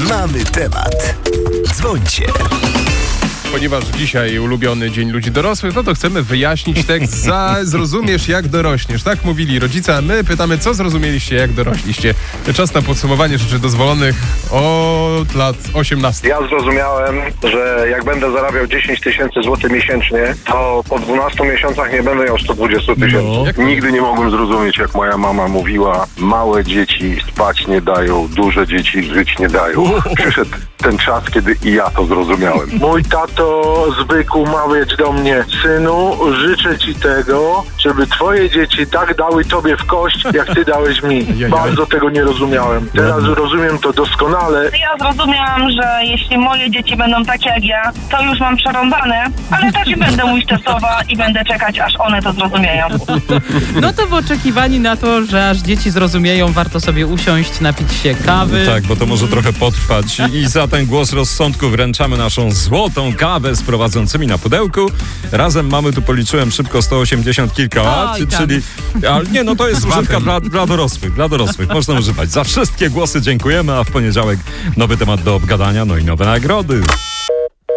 Mamy temat. Dzwońcie. Ponieważ dzisiaj ulubiony Dzień Ludzi Dorosłych, no to chcemy wyjaśnić tekst zrozumiesz jak dorośniesz. Tak mówili rodzice, a my pytamy, co zrozumieliście jak dorośliście. Czas na podsumowanie rzeczy dozwolonych od lat 18. Ja zrozumiałem, że jak będę zarabiał 10 tysięcy złotych miesięcznie, to po 12 miesiącach nie będę miał 120 tysięcy. Nigdy nie mogłem zrozumieć, jak moja mama mówiła, małe dzieci spać nie dają, duże dzieci żyć nie dają. Przyszedł ten czas, kiedy i ja to zrozumiałem. Mój tato zwykł mawiać do mnie: synu, życzę ci tego, żeby twoje dzieci tak dały tobie w kość, jak ty dałeś mi. Bardzo tego nie rozumiałem. Teraz rozumiem to doskonale. Ja zrozumiałam, że jeśli moje dzieci będą takie jak ja, to już mam przerąbane, ale też i będę mówić testowa i będę czekać, aż one to zrozumieją. No to w oczekiwaniu na to, że aż dzieci zrozumieją, warto sobie usiąść, napić się kawy. Tak, bo to może trochę potrwać. I za ten głos rozsądku wręczamy naszą złotą kawę z prowadzącymi na pudełku. Razem mamy, tu policzyłem szybko, 180 kilka lat, czyli... Ale nie, no to jest używka dla dorosłych, można używać. Za wszystkie głosy dziękujemy, a w poniedziałek nowy temat do obgadania, no i nowe nagrody.